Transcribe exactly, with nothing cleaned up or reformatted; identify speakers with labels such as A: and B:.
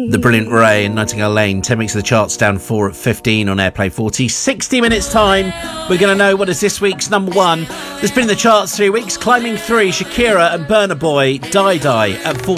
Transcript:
A: The Brilliant Ray and Nightingale Lane, ten weeks of the charts, down four at fifteen on Airplay forty. sixty minutes time, we're going to know what is this week's number one. There's been in the charts three weeks, climbing three, Shakira and Burna Boy, Die Die at fourteen.